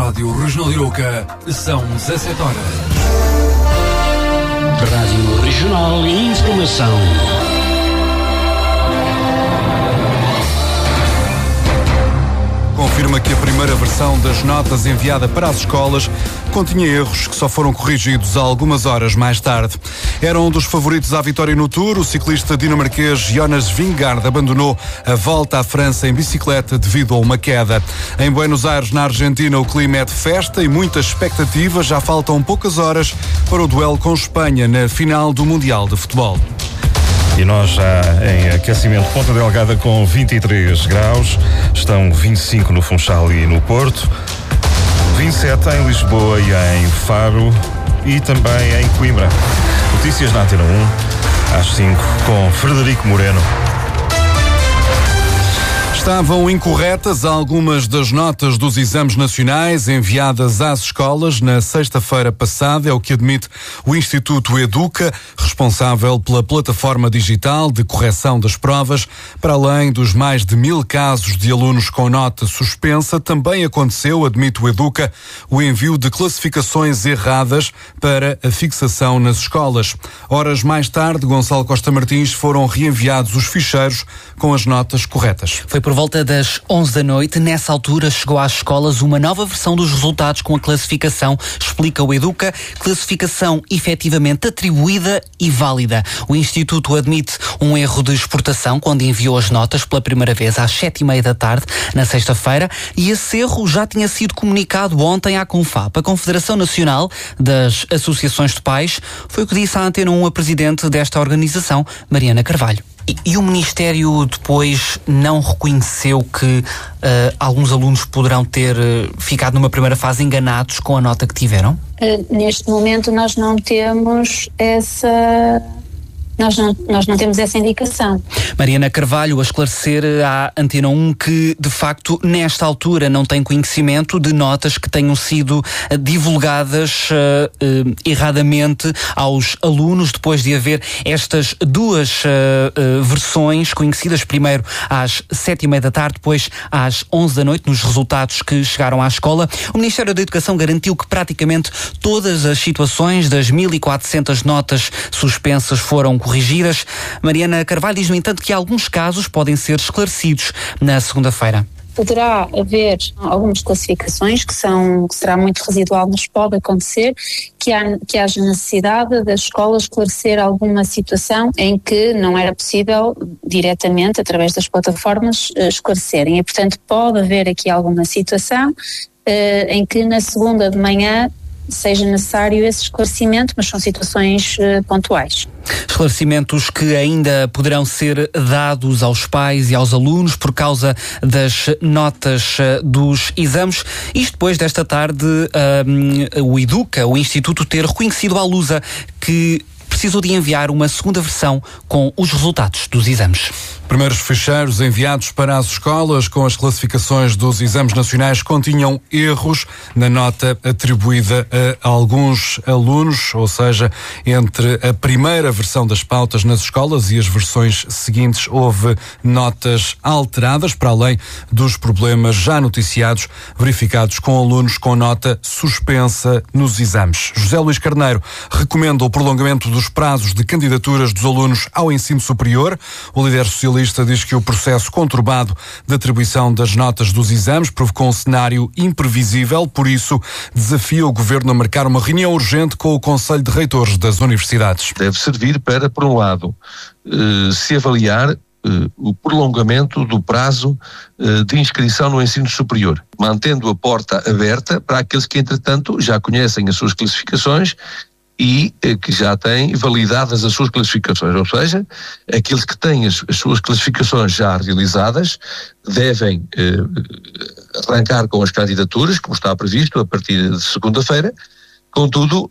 Rádio Regional Iroca, são 17 horas. Rádio Regional e Informação. Confirma que a primeira versão das notas enviada para as escolas continha erros que só foram corrigidos algumas horas mais tarde. Era um dos favoritos à vitória no Tour. O ciclista dinamarquês Jonas Vingegaard abandonou a volta à França em bicicleta devido a uma queda. Em Buenos Aires, na Argentina, o clima é de festa e muita expectativa. Já faltam poucas horas para o duelo com Espanha na final do Mundial de Futebol. E nós já em aquecimento, Ponta Delgada com 23 graus, estão 25 no Funchal e no Porto, 27 em Lisboa e em Faro e também em Coimbra. Notícias na Antena 1, às 5, com Frederico Moreno. Estavam incorretas algumas das notas dos exames nacionais enviadas às escolas na sexta-feira passada, é o que admite o Instituto Educa, responsável pela plataforma digital de correção das provas. Para além dos mais de 1000 casos de alunos com nota suspensa, também aconteceu, admite o Educa, o envio de classificações erradas para a fixação nas escolas. Horas mais tarde, Gonçalo Costa Martins, foram reenviados os ficheiros com as notas corretas. Foi por volta das 11 da noite. Nessa altura chegou às escolas uma nova versão dos resultados com a classificação, explica o Educa, classificação efetivamente atribuída e válida. O Instituto admite um erro de exportação quando enviou as notas pela primeira vez às 7h30 da tarde, na sexta-feira, e esse erro já tinha sido comunicado ontem à CONFAP, a Confederação Nacional das Associações de Pais. Foi o que disse à Antena 1 a presidente desta organização, Mariana Carvalho. E o Ministério depois não reconheceu que alguns alunos poderão ter ficado numa primeira fase enganados com a nota que tiveram? Neste momento nós não temos essa... Nós não temos essa indicação. Mariana Carvalho a esclarecer à Antena 1 que, de facto, nesta altura não tem conhecimento de notas que tenham sido divulgadas erradamente aos alunos, depois de haver estas duas versões conhecidas, primeiro às 7h30 da tarde, depois às 11 da noite, nos resultados que chegaram à escola. O Ministério da Educação garantiu que praticamente todas as situações das 1400 notas suspensas foram corrigidas. Mariana Carvalho diz, no entanto, que alguns casos podem ser esclarecidos na segunda-feira. Poderá haver algumas classificações que será muito residual, mas pode acontecer que haja necessidade da escola esclarecer alguma situação em que não era possível diretamente, através das plataformas, esclarecerem. E, portanto, pode haver aqui alguma situação em que na segunda de manhã seja necessário esse esclarecimento, mas são situações pontuais. Esclarecimentos que ainda poderão ser dados aos pais e aos alunos por causa das notas dos exames. Isto depois desta tarde o Educa, o Instituto, ter reconhecido à Lusa que precisou de enviar uma segunda versão com os resultados dos exames. Primeiros ficheiros enviados para as escolas com as classificações dos exames nacionais continham erros na nota atribuída a alguns alunos, ou seja, entre a primeira versão das pautas nas escolas e as versões seguintes houve notas alteradas, para além dos problemas já noticiados, verificados com alunos com nota suspensa nos exames. José Luís Carneiro recomenda o prolongamento dos prazos de candidaturas dos alunos ao ensino superior. O líder socialista diz que o processo conturbado de atribuição das notas dos exames provocou um cenário imprevisível, por isso desafia o Governo a marcar uma reunião urgente com o Conselho de Reitores das Universidades. Deve servir para, por um lado, se avaliar o prolongamento do prazo de inscrição no ensino superior, mantendo a porta aberta para aqueles que, entretanto, já conhecem as suas classificações e que já têm validadas as suas classificações, ou seja, aqueles que têm as suas classificações já realizadas devem arrancar com as candidaturas, como está previsto, a partir de segunda-feira. Contudo,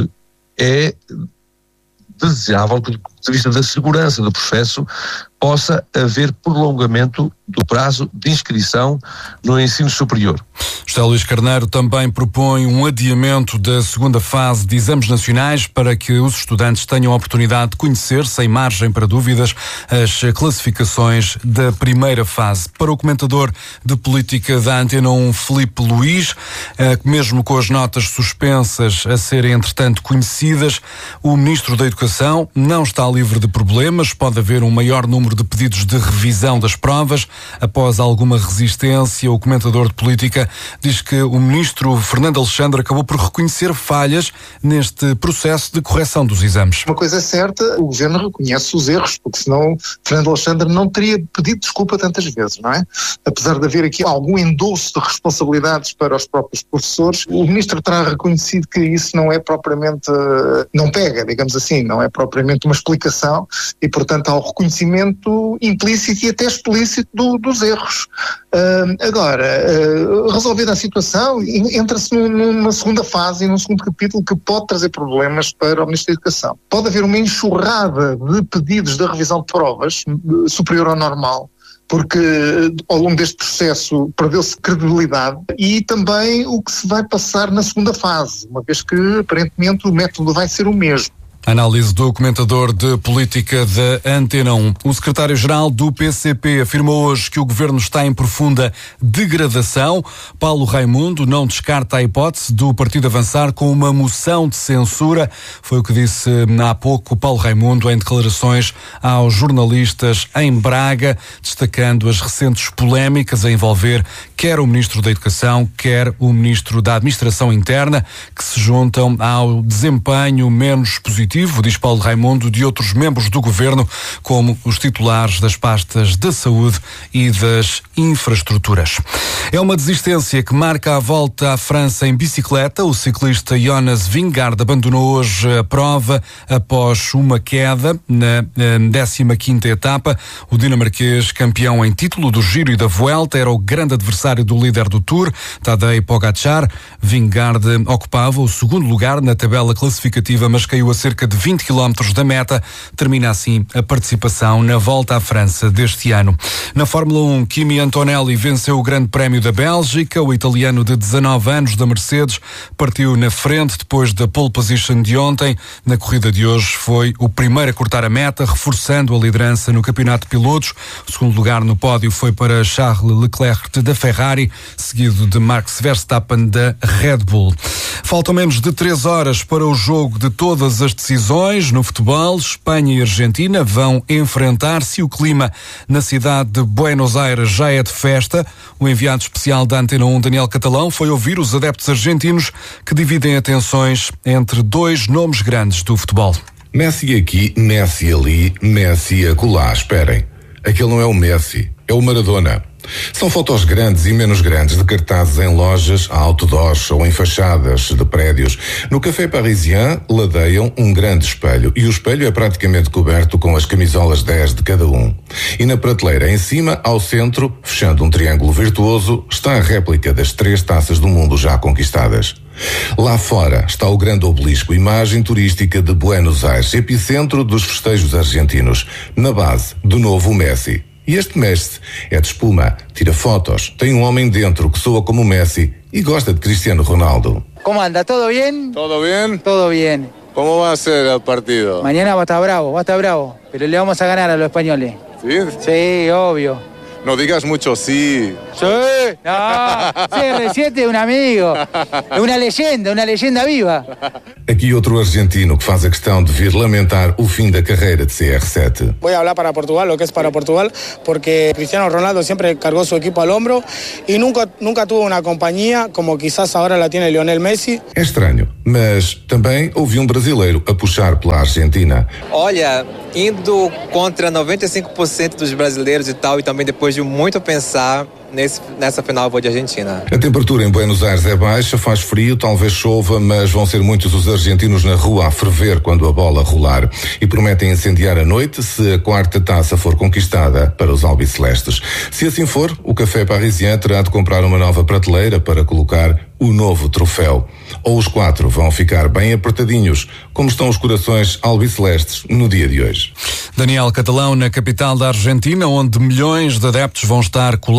é desejável que, do ponto de vista da segurança do processo, possa haver prolongamento do prazo de inscrição no ensino superior. José Luís Carneiro também propõe um adiamento da segunda fase de exames nacionais para que os estudantes tenham a oportunidade de conhecer, sem margem para dúvidas, as classificações da primeira fase. Para o comentador de política da Antena 1, Filipe Luís, mesmo com as notas suspensas a serem, entretanto, conhecidas, o Ministro da Educação não está livre de problemas. Pode haver um maior número de pedidos de revisão das provas. Após alguma resistência, o comentador de política diz que o Ministro Fernando Alexandre acabou por reconhecer falhas neste processo de correção dos exames. Uma coisa é certa, o Governo reconhece os erros, porque senão Fernando Alexandre não teria pedido desculpa tantas vezes, não é? Apesar de haver aqui algum endosso de responsabilidades para os próprios professores, o Ministro terá reconhecido que isso não é propriamente, não pega, digamos assim, não é propriamente uma explicação e, portanto, há o reconhecimento implícito e até explícito dos erros. Agora, resolvida a situação, entra-se numa segunda fase e num segundo capítulo que pode trazer problemas para o Ministro da Educação. Pode haver uma enxurrada de pedidos de revisão de provas superior ao normal, porque ao longo deste processo perdeu-se credibilidade, e também o que se vai passar na segunda fase, uma vez que aparentemente o método vai ser o mesmo. Análise do comentador de política da Antena 1. O secretário-geral do PCP afirmou hoje que o governo está em profunda degradação. Paulo Raimundo não descarta a hipótese do partido avançar com uma moção de censura. Foi o que disse há pouco Paulo Raimundo em declarações aos jornalistas em Braga, destacando as recentes polémicas a envolver quer o Ministro da Educação, quer o Ministro da Administração Interna, que se juntam ao desempenho menos positivo, diz Paulo Raimundo, de outros membros do governo, como os titulares das pastas da saúde e das infraestruturas. É uma desistência que marca a volta à França em bicicleta. O ciclista Jonas Vingegaard abandonou hoje a prova após uma queda na 15ª etapa. O dinamarquês, campeão em título do Giro e da Vuelta, era o grande adversário do líder do Tour, Tadej Pogačar. Vingegaard ocupava o segundo lugar na tabela classificativa, mas caiu a cerca de 20 km da meta. Termina assim a participação na Volta à França deste ano. Na Fórmula 1, Kimi Antonelli venceu o Grande Prémio da Bélgica. O italiano de 19 anos da Mercedes partiu na frente depois da pole position de ontem. Na corrida de hoje foi o primeiro a cortar a meta, reforçando a liderança no campeonato de pilotos. O segundo lugar no pódio foi para Charles Leclerc da Ferrari, seguido de Max Verstappen da Red Bull. Faltam menos de 3 horas para o jogo de todas as decisões no futebol. Espanha e Argentina vão enfrentar-se. O clima na cidade de Buenos Aires já é de festa. O enviado especial da Antena 1, Daniel Catalão, foi ouvir os adeptos argentinos que dividem atenções entre dois nomes grandes do futebol. Messi aqui, Messi ali, Messi acolá. Esperem, aquele não é o Messi, é o Maradona. São fotos grandes e menos grandes de cartazes em lojas, outdoors ou em fachadas de prédios. No Café Parisien ladeiam um grande espelho e o espelho é praticamente coberto com as camisolas 10 de cada um. E na prateleira em cima, ao centro, fechando um triângulo virtuoso, está a réplica das 3 taças do mundo já conquistadas. Lá fora está o grande obelisco, imagem turística de Buenos Aires, epicentro dos festejos argentinos. Na base, de novo o Messi. E este Messi é de espuma, tira fotos, tem um homem dentro que soa como Messi e gosta de Cristiano Ronaldo. ¿Cómo anda? ¿Todo bien? ¿Todo bien? Todo bien. ¿Cómo va a ser el partido? Mañana va a estar bravo, pero le vamos a ganar a los españoles. ¿Sí? Sí, obvio. No digas mucho sí. Sí, no, CR7 es un amigo, es una leyenda viva. Aqui outro argentino que faz a questão de vir lamentar o fim da carreira de CR7. Voy a hablar para Portugal, lo que es para Portugal, porque Cristiano Ronaldo siempre cargó su equipo al hombro y nunca tuvo una compañía como quizás ahora la tiene Lionel Messi. É estranho, mas também houve um brasileiro a puxar pela Argentina. Olha, indo contra 95% dos brasileiros e tal, e também depois de muito pensar, nessa final eu vou de Argentina. A temperatura em Buenos Aires é baixa, faz frio, talvez chova, mas vão ser muitos os argentinos na rua a ferver quando a bola rolar. E prometem incendiar a noite se a 4ª taça for conquistada para os albicelestes. Se assim for, o Café Parisien terá de comprar uma nova prateleira para colocar o novo troféu. Ou os 4 vão ficar bem apertadinhos, como estão os corações albicelestes no dia de hoje. Daniel Catalão, na capital da Argentina, onde milhões de adeptos vão estar colados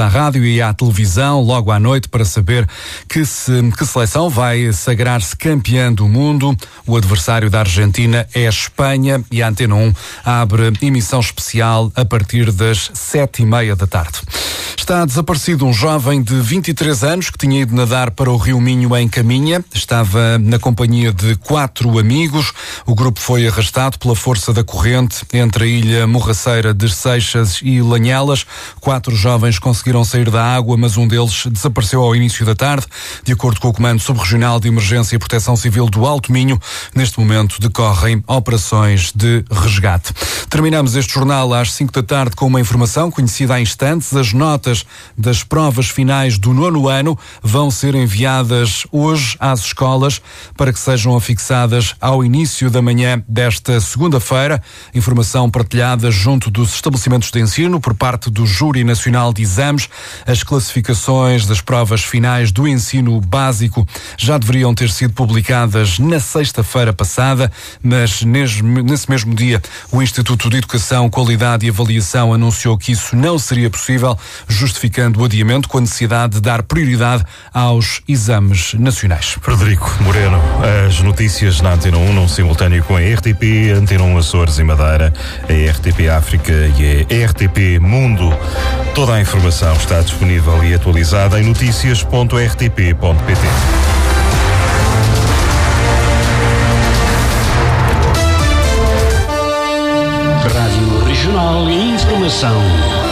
à rádio e à televisão logo à noite para saber que seleção vai sagrar-se campeã do mundo. O adversário da Argentina é a Espanha e a Antena 1 abre emissão especial a partir das 7h30 da tarde. Está desaparecido um jovem de 23 anos que tinha ido nadar para o Rio Minho em Caminha. Estava na companhia de 4 amigos. O grupo foi arrastado pela força da corrente entre a ilha Morraceira de Seixas e Lanhelas. 4 jovens conseguiram sair da água, mas um deles desapareceu ao início da tarde. De acordo com o Comando Subregional de Emergência e Proteção Civil do Alto Minho, neste momento decorrem operações de resgate. Terminamos este jornal às 5 da tarde com uma informação conhecida há instantes. As notas das provas finais do 9º ano vão ser enviadas hoje às escolas para que sejam afixadas ao início da manhã desta segunda-feira. Informação partilhada junto dos estabelecimentos de ensino por parte do Júri Nacional de Exames. As classificações das provas finais do ensino básico já deveriam ter sido publicadas na sexta-feira passada, mas nesse mesmo dia o Instituto de Educação, Qualidade e Avaliação anunciou que isso não seria possível, justificando o adiamento com a necessidade de dar prioridade aos exames nacionais. Frederico Moreno, as notícias na Antena 1 num simultâneo com a RTP, Antena 1 Açores e Madeira, a RTP África e a RTP Mundo. Toda a informação está disponível e atualizada em noticias.rtp.pt. Rádio Regional e Informação.